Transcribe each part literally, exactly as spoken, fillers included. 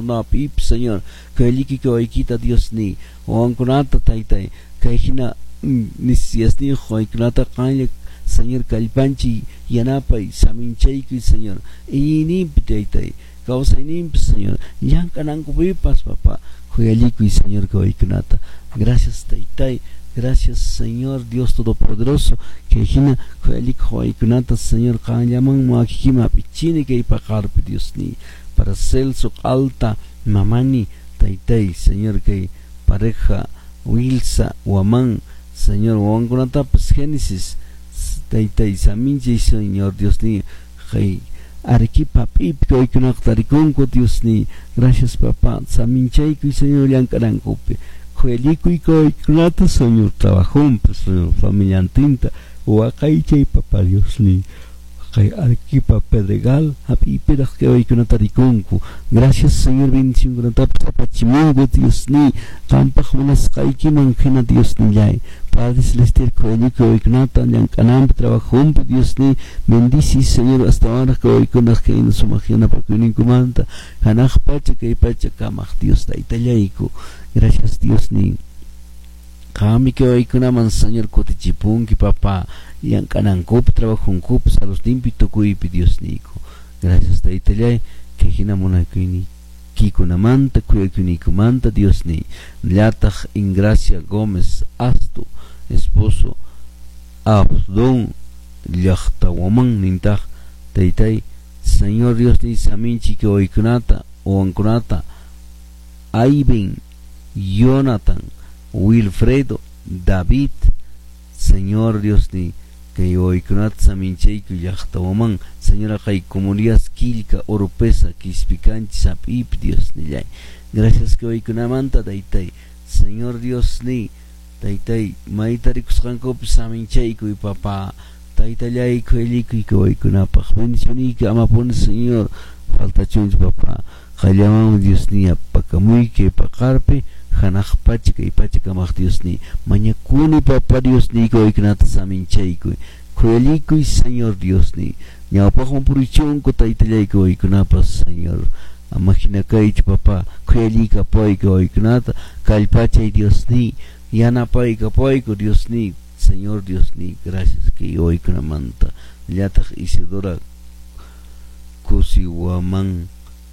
no pip Señor que liki que oikita Dios ni o ankunata taitai que hina nisias ni hoikunata kanya Señor kalpanchi yanapay saminchayki Señor y nimpi taitai causa nimpi Señor yankanan kubipas papá Kuyaliki Señor que oikunata gracias taitai. Gracias Señor Dios Todopoderoso que hina kuyalik hoikunata Señor kanyaman makikima pichini que ipakarpi Dios ni para Celso alta mamani taitai Señor que pareja Wilsa Waman Señor wangunata pues Génesis taitai saminji Señor Dios ni que Arequipa pip que oikunak tarikunko Dios ni gracias papá saminchai que Señor yankarankope Juelico y coikunata Señor trabajón pues Señor familia antinta o acá y papá Dios ni kay Arequipa Pedregal happy pedas que oikunata rikunku gracias Señor bendición kunata pachimungo Dios ni tampa unas kaiki manjena Dios ni yay Padre Celestial Juelico oikunata yankanam trabajón Dios ni bendici Señor hasta ahora que oikunas que en su magina porque unikumanta hanaj pacha que pacha kamach Dios da italiaico gracias Dios ni kami que oikunaman Señor kotichipunki papá yankanankup trabajunkup salos limpito kuipi Dios nico gracias da italiai que hina monakini kikunamanta kuyakunikumanta Dios ni Llataj Ingracia Gómez Astu esposo Abdón Llachtawaman nintaj taitai Señor Dios ni saminchi que oikunata o ankunata Aiben Jonathan Wilfredo David Señor Dios ni que oikunat saminchei que llachtawaman Señora kay comunidad kilka oropesa que ispicanchi sapip Dios ni yay gracias que oikunamanta taitai Señor Dios ni taitai maitarikus kankop saminchei que papá taitai kueliku que oikunapaj bendición y que amapone Señor falta chunch papá kayamam Dios ni apakamuy que pakarpe hanaj pachika y pachika maj Dios ni mañakuni papá Dios ni que oikunata samincheiku kueliku Señor Dios ni ñawpajwan purichunko taitai que oikunapas Señor amajina kaych papá kuelika poika oikunata kalpachay Dios ni yanapayka poiko Dios ni Señor Dios ni gracias que oikunamanta Llataj Isidora Kusiwaman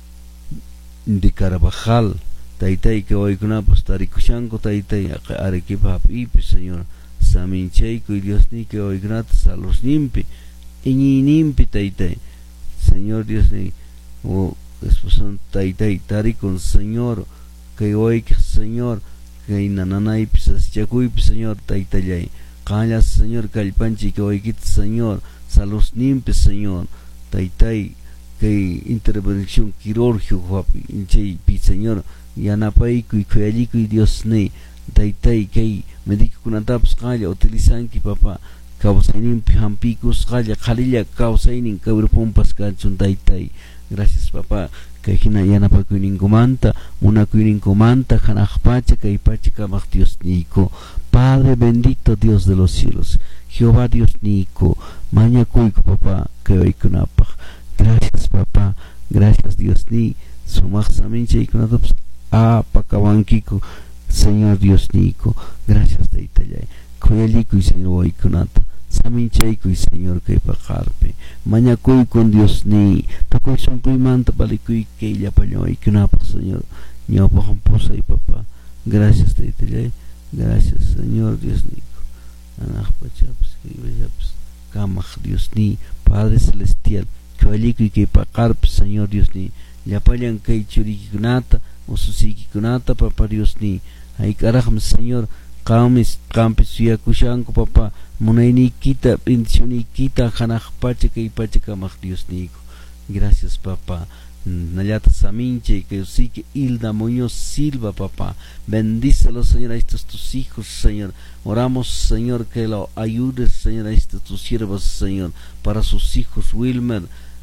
de Carvajal taitai que oikunapas tarikushanko taitai Arequipa hapipi Señor saminchayko y Dios ni que oikunata salos nimpi iñi nimpi taitai Señor Dios ni o esposan taitai tarikon Señor que oik Señor que nananay pisas chakuipi Señor taitayay Callas Señor kalpanchi que oikit Señor salos nimpi Señor taitai que intervención quirúrgica inchei pi Señor yanapaiku y kuyaliku y Dios ni taitai que médico kunataps kalla utilizanki papá causainin pijampikus kalla khalilla causainin kabrupompas kachun taitai gracias papá que hina yanapakuyninkumanta munakuyninkumanta hanajpacha kay pacha maj Dios nico Padre bendito Dios de los cielos Jehová Dios nico mañakuyku papá que oikunapaj gracias papá gracias Dios ni sumaj saminchaykunatapas a pakawankiko Señor Dios nico gracias de itallay kuyaliku y Señor oikunata saminchayku y Señor que pakarpe mañakuy con Dios ni takoy sonkuy manta palikuy que ella paño oikunapaj Señor ñawpajan posa y papá gracias de itallay gracias Señor Dios nico anajpachapas que ibayapas kamaj Dios ni Padre Celestial kuyaliku y que pakarpe Señor Dios ni llapayan kay churikikunata ususikikunata papá Dios ni ay carajam Señor Kaumis campes suyakushanko papá munaynikita bendicionikita hanajpacha kay pachakamaj Dios nico gracias papá Nallata Saminche que sí que Hilda Muñoz Silva papá bendícelo Señor a estos tus hijos Señor oramos Señor que lo ayudes Señor a estos tus siervos Señor para sus hijos Wilmer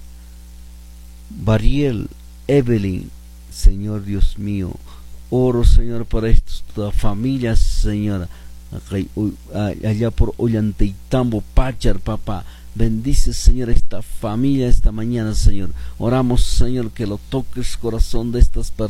Bariel Evelyn Señor Dios mío oro Señor para estas familias Señor allá por Ollantaytambo Pachar papá bendice Señor esta familia esta mañana Señor oramos Señor que lo toques corazón de estas personas